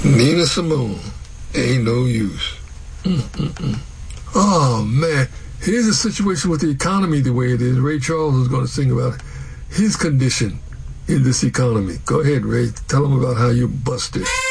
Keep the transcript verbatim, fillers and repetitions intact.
Nina Simone, ain't no use. Mm-mm-mm. Oh, man. Here's a situation with the economy the way it is. Ray Charles is going to sing about his condition in this economy. Go ahead, Ray. Tell them about how you busted.